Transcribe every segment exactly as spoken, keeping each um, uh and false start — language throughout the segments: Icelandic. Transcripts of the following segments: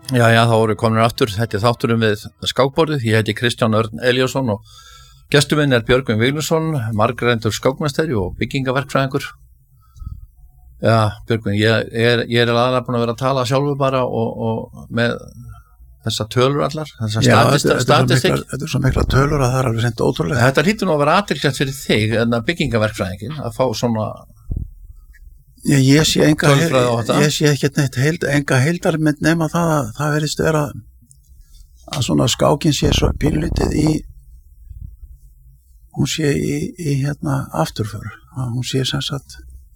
Já, já, þá voru komin aftur, þetta er þátturum við skákborðið, ég heiti Kristján Örn Elíasson og gestur minn er Björgvin Viglusson, margreyndur skákmeistari og byggingaverkfræðingur. Já, Björgvin, ég, ég er, ég er aðalega búin að vera að tala sjálfur bara og, og með þessa tölur allar, þessa statistik. Þetta, þetta er svo mikla tölur að það er alveg sent ótrúlega. Þetta hlýtur nú að vera athyglisvert fyrir þig, en að byggingaverkfræðingin, að fá svona... Ég, ég sé enga, ég sé ekki neitt heild, enga heildarmynd nema það að það verðist vera að svona skákin sé svo pínlítið í hún sé í, í hérna afturför, að hún sé sem sagt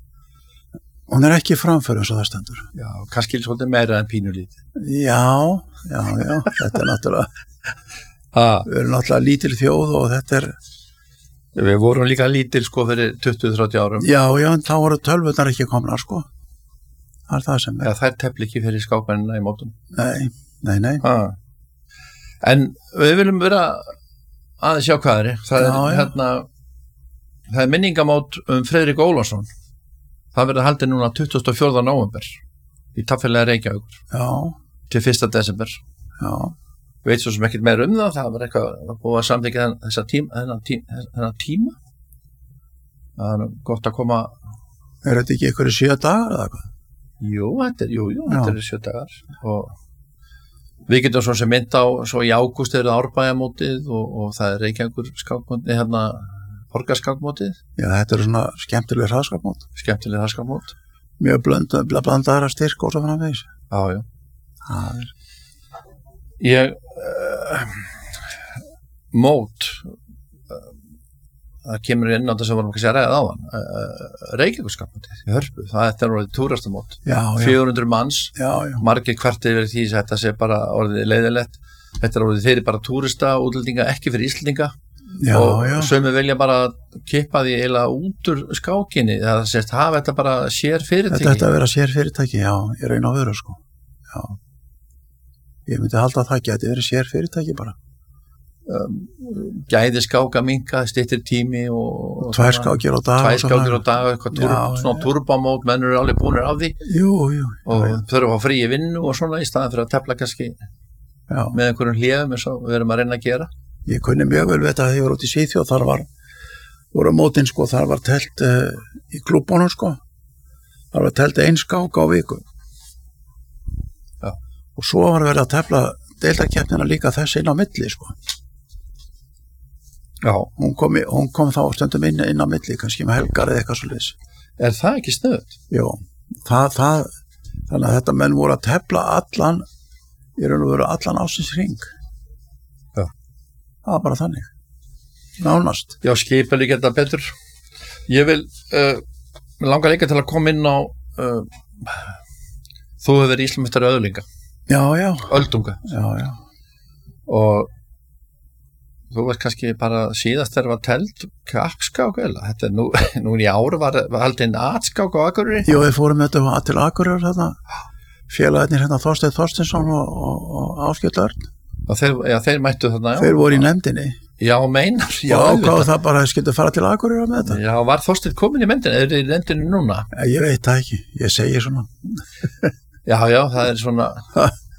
hún er ekki framför eins og það stendur. Já, kannski svolítið meira en pínulítið. Já, já, já, þetta er náttúrulega við erum náttúrulega lítil þjóð og þetta er Við vorum líka lítil sko fyrir tuttugu til þrjátíu árum. Já, já, en þá voru tölvurnar ekki komnar sko. Það er það sem er. Já, þær tefli ekki fyrir skákmennina í mótum. Nei, nei, nei. Ah. En við viljum vera aðeins sjá hvað er. Það já, er hérna, það er minningamót um Friðrik Ólafsson. Það verður haldið núna tuttugasta og fjórða nóvember í Tafélagi Reykjavíkur. Já. Til fyrsta desember. Já. Veit svo sem ekkert meira um það, það var eitthvað að búa að samþykja þessa tíma, þennan tíma, þennan tíma. Það er gott að koma... Er þetta ekki einhverju sjö dagar eða hvað? Jú, þetta er, jú, jú, þetta er sjö dagar. Og við getum svo sem mynd á, svo í ágúst er það Árbæjarmótið og, og það er Reykjavíkur skákmótið, hérna, Borgarskákmótið. Já, þetta er svona skemmtileg hraðskákmót. Skemmtileg hraðskákmót. Mjög blönd, blandaðara styrk og svo framvegis. Já, já. Það er... Ég uh, mót uh, það kemur inn á þess að vorum ekki að ræða á hann uh, Reykjavíkurskákmótið í Hörpu, það er orðið túristamót fjögur hundruð manns, já, já. Margir kvartir verið því að þetta sé bara orðið leiðilegt, þetta er orðið þeirri bara túrista útlendinga, ekki fyrir Íslendinga já, og já. Sumir vilja bara kippa því eiginlega út úr skákinni, það sést hafa þetta bara sér fyrirtæki. Þetta ætti að vera sér fyrirtæki, já, ég raun á veru sko, já. Ég myndi halda að það geti verið sér fyrirtæki bara. Um, gæði skáka minka, styttir tími og... og tvær skákir á dag. Tvær skákir á dag, eitthvað túr, svona turbamót, menn eru alveg búinir af því. Jú, jú. Og já, þurfa að fá frí í vinnu og svona í staðan fyrir að tefla kannski já. Með einhverjum hléðum eins og við erum að reyna að gera. Ég kunni mjög vel veit að ég var út í Svíþjóð, þar var, voru mótin sko, þar var telt uh, í klúbunum sko. Þar var telt ein skák á viku. Og svo var verið að tefla deildarkeppnina líka þess inn á milli sko. Já. Hún kom, í, hún kom þá stundum inn, inn á milli, kannski með helgar eða eitthvað svo leys. Er það ekki stöðut? Jó, það, það, þannig að þetta menn voru að tefla allan, í raun og veru allan ásins hring. Já. Það var bara þannig. Nánast. Já, skipa líka þetta betur. Ég vil, uh, langar líka til að koma inn á, uh, þú hefur verið Íslandsmeistari öðlinga. Já, já. Öldunga. Já, já. Og þú veist kannski bara síðast þegar var telt kappskák eða þetta er nú, nú í ár var, var haldinn atskák á Akureyri. Jú, við fórum þetta til Akureyri þarna, félagarnir hérna Þorsteinn Þorsteinsson og, og, og Áskell Örn. Og þeir, já, þeir mættu þarna, já. Þeir voru í nefndinni. Já, meinar. Já, ákváðu það bara að skildu fara til Akureyri með þetta. Já, var Þorsteinn komin í nefndinni, er þið í nefndinni núna? Ég veit það ekki, ég segi svona. Já, já, það er svona